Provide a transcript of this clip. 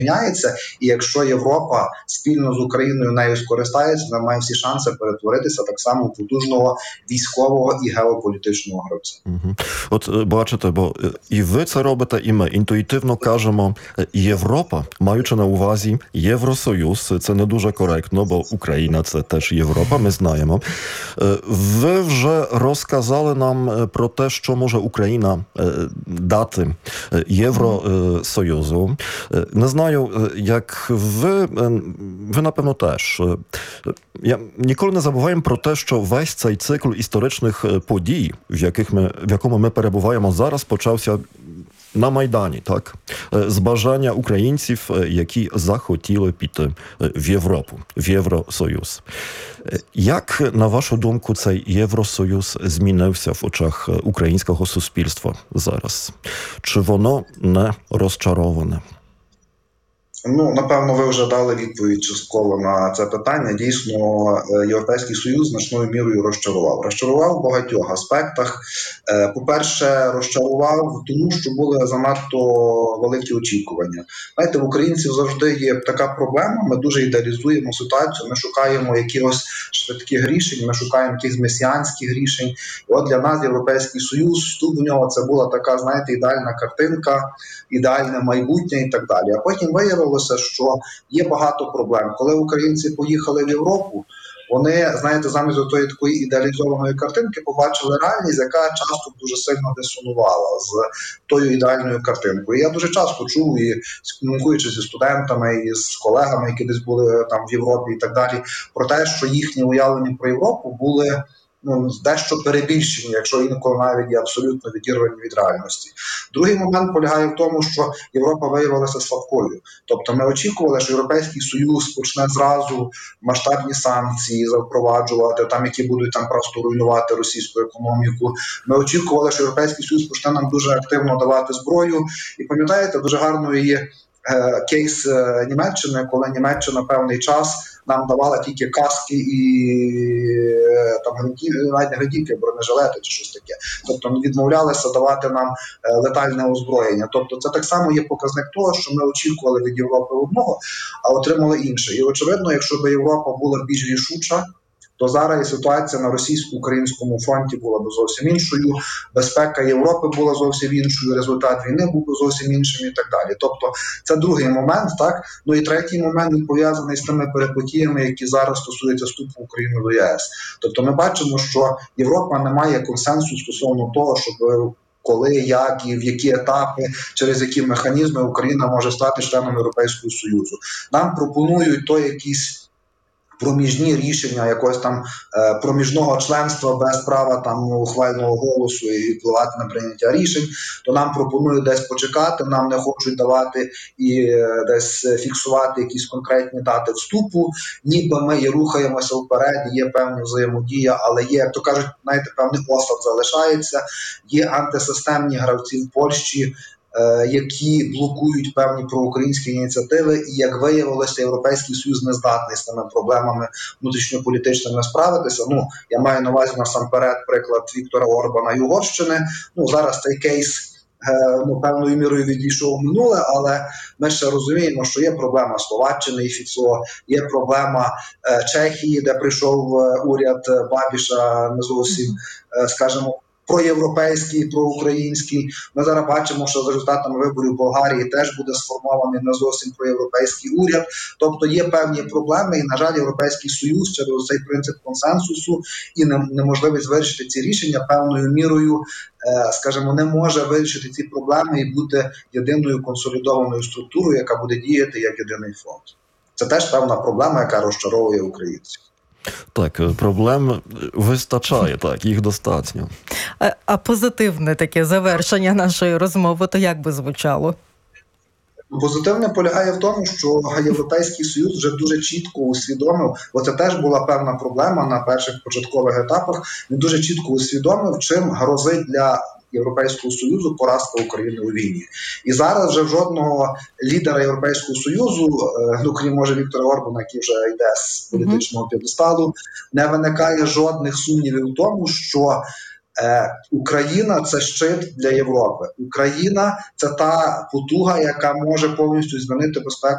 міняється, і якщо Європа спільно з Україною нею скористається, вона має всі шанси перетворитися так само в потужного військового і геополітичного гравця. От бачите, бо і ви це робите, і ми інтуїтивно кажемо Європа, маючи на увазі Євросоюз. Це не дуже коректно, бо Україна – це теж Європа, ми знаємо. Ви вже розказали нам про те, що може Україна дати Євросоюзу. Не знаю, як ви напевно теж. Ніколи не забуваємо про те, що весь цей цикл історичних подій, в якому ми перебуваємо зараз, почався на Майдані, так? З бажання українців, які захотіли піти в Європу, в Євросоюз. Як, на вашу думку, цей Євросоюз змінився в очах українського суспільства зараз? Чи воно не розчароване? Напевно, ви вже дали відповідь частково на це питання. Дійсно, Європейський Союз значною мірою розчарував. Розчарував в багатьох аспектах. По-перше, розчарував тому, що були занадто великі очікування. Знаєте, в українців завжди є така проблема, ми дуже ідеалізуємо ситуацію, ми шукаємо якихось швидких рішень, ми шукаємо якихось месіанських рішень. І от для нас Європейський Союз, вступ в нього, це була така, знаєте, ідеальна картинка, ідеальне майбутнє і так далі. А потім виявилося, що є багато проблем. Коли українці поїхали в Європу, вони, знаєте, замість тої такої ідеалізованої картинки побачили реальність, яка часто дуже сильно дисонувала з тою ідеальною картинкою. І я дуже часто чув, і комунікуючи зі студентами, і з колегами, які десь були там в Європі і так далі, про те, що їхні уявлення про Європу були дещо перебільшені, якщо інколи навіть є абсолютно відірвані від реальності. Другий момент полягає в тому, що Європа виявилася слабкою. Тобто ми очікували, що Європейський Союз почне зразу масштабні санкції запроваджувати, які будуть просто руйнувати російську економіку. Ми очікували, що Європейський Союз почне нам дуже активно давати зброю. І пам'ятаєте, дуже гарною є кейс Німеччини, коли Німеччина певний час нам давала тільки каски і навіть гвинтівки, бронежилети чи щось таке. Тобто відмовлялися давати нам летальне озброєння. Тобто це так само є показник того, що ми очікували від Європи одного, а отримали інше. І очевидно, якщо б Європа була більш рішуча, то зараз і ситуація на російсько-українському фронті була б зовсім іншою, безпека Європи була зовсім іншою, результат війни був би зовсім іншим і так далі. Тобто це другий момент, так? І третій момент, він пов'язаний з тими перипетіями, які зараз стосуються вступу України до ЄС. Тобто ми бачимо, що Європа не має консенсусу стосовно того, щоб коли, як і в які етапи, через які механізми Україна може стати членом Європейського Союзу. Нам пропонують якісь проміжні рішення якогось проміжного членства без права ухвального голосу і впливати на прийняття рішень, то нам пропонують десь почекати, нам не хочуть давати і десь фіксувати якісь конкретні дати вступу, ніби ми і рухаємося вперед, є певна взаємодія, але є, як то кажуть, певний осад залишається, є антисистемні гравці в Польщі, які блокують певні проукраїнські ініціативи, і, як виявилося, Європейський Союз не здатний з тими проблемами внутрішньополітичними справитися. Я маю на увазі насамперед приклад Віктора Орбана і Угорщини. Зараз цей кейс певною мірою відійшов в минуле, але ми ще розуміємо, що є проблема Словаччини і Фіцо, є проблема Чехії, де прийшов уряд Бабіша не зовсім, скажімо, проєвропейський, проукраїнський. Ми зараз бачимо, що за результатами виборів в Болгарії теж буде сформований не зовсім проєвропейський уряд. Тобто є певні проблеми, і, на жаль, Європейський Союз через цей принцип консенсусу і неможливість вирішити ці рішення певною мірою, скажімо, не може вирішити ці проблеми і бути єдиною консолідованою структурою, яка буде діяти як єдиний фронт. Це теж певна проблема, яка розчаровує українців. Так, проблем вистачає, їх достатньо. А позитивне таке завершення нашої розмови, то як би звучало? Позитивне полягає в тому, що Європейський Союз вже дуже чітко усвідомив, бо це теж була певна проблема на перших початкових етапах, він дуже чітко усвідомив, чим грозить для Європейського Союзу поразка України у війні. І зараз вже в жодного лідера Європейського Союзу, крім, може, Віктора Орбана, який вже йде з політичного п'єдесталу, не виникає жодних сумнівів у тому, що Україна – це щит для Європи. Україна – це та потуга, яка може повністю змінити безпеку